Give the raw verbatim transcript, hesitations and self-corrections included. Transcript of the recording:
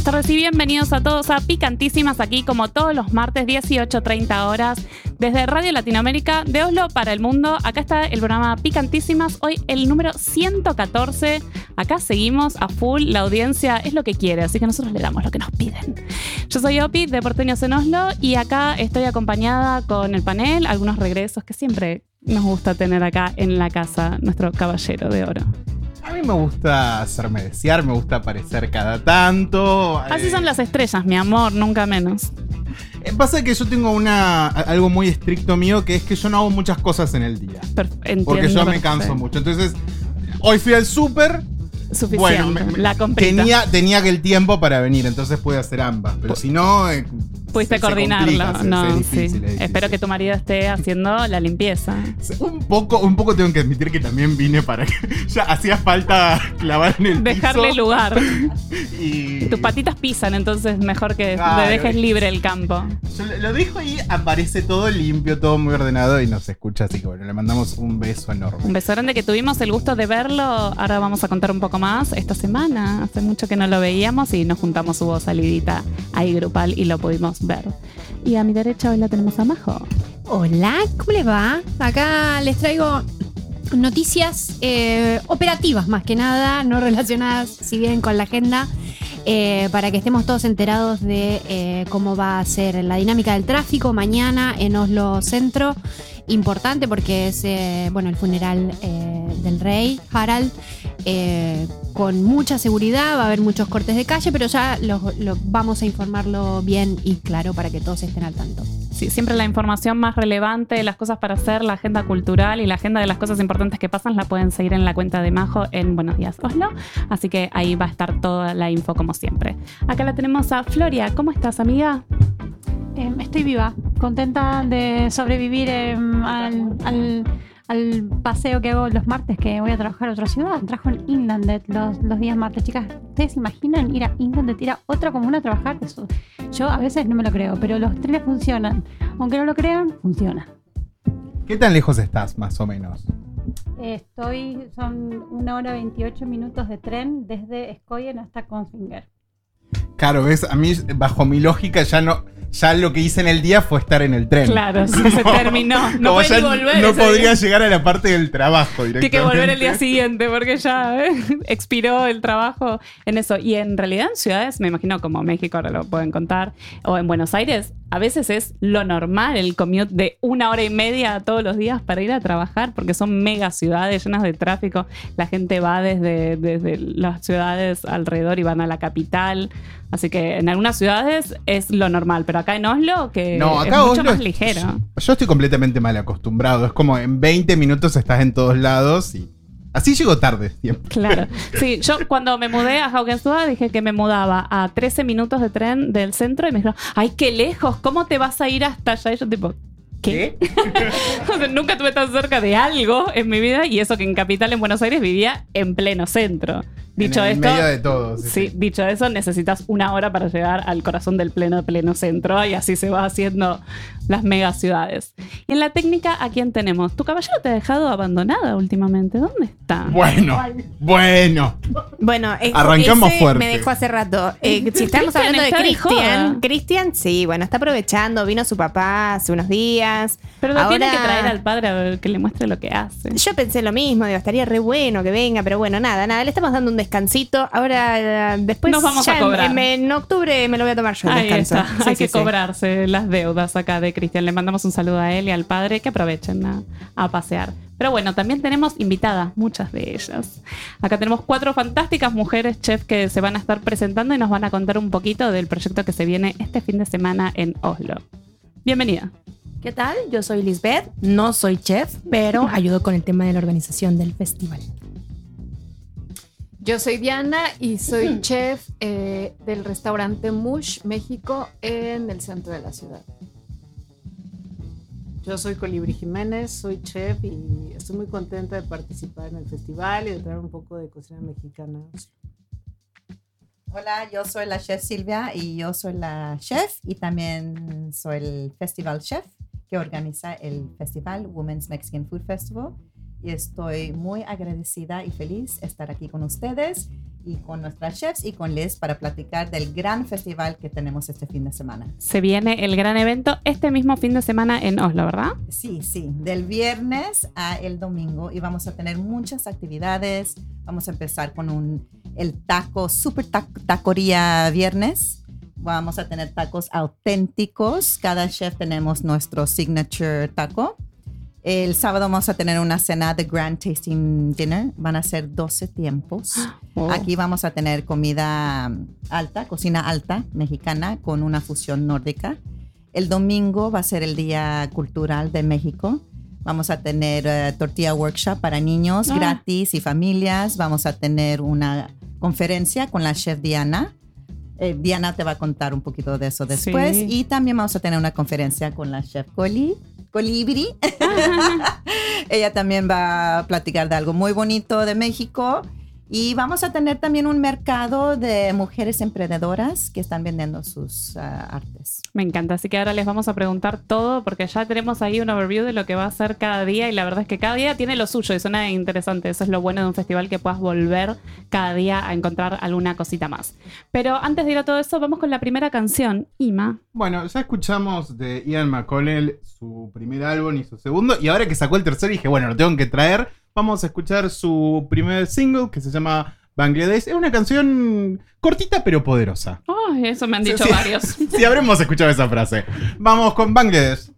tardes y bienvenidos a todos a Picantísimas, aquí como todos los martes, dieciocho treinta horas, desde Radio Latinoamérica de Oslo para el mundo. Acá está el programa Picantísimas, hoy el número ciento catorce. Acá seguimos a full, la audiencia es lo que quiere, así que nosotros le damos lo que nos piden. Yo soy Opi, de Porteños en Oslo, y acá estoy acompañada con el panel, algunos regresos que siempre nos gusta tener acá en la casa, nuestro caballero de oro. A mí me gusta hacerme desear, me gusta aparecer cada tanto. Así son las estrellas, mi amor, nunca menos. Pasa que yo tengo una algo muy estricto mío, que es que yo no hago muchas cosas en el día. Perf- entiendo, porque yo me perfecto. canso mucho. Entonces, hoy fui al súper. Suficiente, bueno, me, me, la comprita. Tenía, tenía que el tiempo para venir, entonces pude hacer ambas. Pero si no... Eh, Pudiste se, coordinarlo. se complica, se, no, se es sí. difícil, es difícil. Espero que tu marido esté haciendo la limpieza. Un poco, un poco tengo que admitir que también vine para que ya hacía falta clavar en el Dejarle piso. lugar. Y Tus patitas pisan, entonces mejor que Claro. le dejes libre el campo. yo lo dejo ahí, aparece todo limpio, todo muy ordenado y no se escucha, así que bueno, le mandamos un beso enorme. Un beso grande, que tuvimos el gusto de verlo. Ahora vamos a contar un poco más esta semana. Hace mucho que no lo veíamos y nos juntamos, hubo salidita ahí grupal y lo pudimos ver. Y a mi derecha hoy la tenemos a Majo. Hola, ¿cómo les va? Acá les traigo noticias eh, operativas más que nada, no relacionadas si bien con la agenda, eh, para que estemos todos enterados de eh, cómo va a ser la dinámica del tráfico mañana en Oslo Centro. Importante porque es eh, bueno, el funeral eh, del rey Harald, eh, con mucha seguridad, va a haber muchos cortes de calle, pero ya lo, lo vamos a informarlo bien y claro para que todos estén al tanto. Sí, siempre la información más relevante, las cosas para hacer, la agenda cultural y la agenda de las cosas importantes que pasan la pueden seguir en la cuenta de Majo en Buenos Días Oslo, así que ahí va a estar toda la info como siempre. Acá la tenemos a Floria. ¿Cómo estás, amiga? Eh, estoy viva, contenta de sobrevivir eh, al, al, al paseo que hago los martes, que voy a trabajar a otra ciudad. Trabajo en Inlandet los, los días martes. Chicas, ¿ustedes se imaginan ir a Inlandet, ir a otra comuna a trabajar? Eso, yo a veces no me lo creo, pero los trenes funcionan. Aunque no lo crean, funciona. ¿Qué tan lejos estás, más o menos? Estoy, son una hora veintiocho minutos de tren desde Skøyen hasta Kongsvinger. Claro, ves, a mí, bajo mi lógica, ya no... Ya lo que hice en el día fue estar en el tren. Claro, sí, se terminó. No Como puede ya ni volver. no ese podría día. llegar a la parte del trabajo directamente. Tiene que volver el día siguiente porque ya ¿eh? expiró el trabajo en eso. Y en realidad en ciudades, me imagino como México, ahora lo pueden contar, o en Buenos Aires, a veces es lo normal el commute de una hora y media todos los días para ir a trabajar, porque son mega ciudades llenas de tráfico. La gente va desde, desde las ciudades alrededor y van a la capital. Así que en algunas ciudades es lo normal, pero acá en Oslo, que No, acá es mucho Oslo más es- ligero. Yo estoy completamente mal acostumbrado. Es como en veinte minutos estás en todos lados y así llego tarde siempre. Claro. Sí, yo cuando me mudé a Haugenstua dije que me mudaba a trece minutos de tren del centro y me dijeron, ¡ay, qué lejos! ¿Cómo te vas a ir hasta allá? Y yo tipo, ¿qué? O sea, nunca estuve tan cerca de algo en mi vida, y eso que en Capital, en Buenos Aires, vivía en pleno centro. Dicho en el esto, medio de todo. Sí, sí, sí. dicho eso, necesitas una hora para llegar al corazón del pleno, pleno centro, y así se va haciendo las mega ciudades. Y en la técnica, ¿a quién tenemos? Tu caballero te ha dejado abandonada últimamente. ¿Dónde está? Bueno, bueno. Bueno, es- Arrancamos ese fuerte. me dejó hace rato. Eh, si estamos Cristian hablando de está de joda. Cristian, Cristian, sí, bueno, está aprovechando, vino su papá hace unos días. Pero lo tiene Ahora- que traer al padre a ver que le muestre lo que hace. Yo pensé lo mismo, digo, estaría re bueno que venga, pero bueno, nada, nada, le estamos dando un descansito. Ahora, eh, después Nos vamos ya a en- cobrar. En, en octubre me lo voy a tomar yo el Ahí descanso. está. Sí, Hay sí, que sí. cobrarse las deudas acá de Cristian. Le mandamos un saludo a él y al padre, que aprovechen a, a pasear. Pero bueno, también tenemos invitadas, muchas de ellas. Acá tenemos cuatro fantásticas mujeres chef que se van a estar presentando y nos van a contar un poquito del proyecto que se viene este fin de semana en Oslo. Bienvenida. ¿Qué tal? Yo soy Lisbeth, no soy chef, pero ayudo con el tema de la organización del festival. Yo soy Diana y soy chef eh, del restaurante Mush México en el centro de la ciudad. Yo soy Colibrí Jiménez, soy chef y estoy muy contenta de participar en el festival y de traer un poco de cocina mexicana. Hola, yo soy la chef Silvia y yo soy la chef y también soy el festival chef que organiza el festival Women's Mexican Food Festival y estoy muy agradecida y feliz de estar aquí con ustedes y con nuestras chefs y con Liz para platicar del gran festival que tenemos este fin de semana. Se viene el gran evento este mismo fin de semana en Oslo, ¿verdad? Sí, sí, del viernes a el domingo y vamos a tener muchas actividades. Vamos a empezar con un, el taco, super tac- tacoría viernes. Vamos a tener tacos auténticos. Cada chef tenemos nuestro signature taco. El sábado vamos a tener una cena de Grand Tasting Dinner. Van a ser doce tiempos. Oh. Aquí vamos a tener comida alta, cocina alta mexicana con una fusión nórdica. El domingo va a ser el Día Cultural de México. Vamos a tener uh, tortilla workshop para niños Ah. gratis y familias. Vamos a tener una conferencia con la chef Diana. Eh, Diana te va a contar un poquito de eso después. Sí. Y también vamos a tener una conferencia con la chef Coli, Colibri. Ella también va a platicar de algo muy bonito de México. Y vamos a tener también un mercado de mujeres emprendedoras que están vendiendo sus uh, artes. Me encanta, así que ahora les vamos a preguntar todo porque ya tenemos ahí un overview de lo que va a ser cada día y la verdad es que cada día tiene lo suyo y suena interesante. Eso es lo bueno de un festival, que puedas volver cada día a encontrar alguna cosita más. Pero antes de ir a todo eso, vamos con la primera canción, Ima. Bueno, ya escuchamos de Ian McConnell su primer álbum y su segundo, y ahora que sacó el tercero dije, bueno, lo tengo que traer. Vamos a escuchar su primer single que se llama Bangladesh. Es una canción cortita pero poderosa. Oh, eso me han dicho Sí, varios. Sí, habremos escuchado esa frase. Vamos con Bangladesh.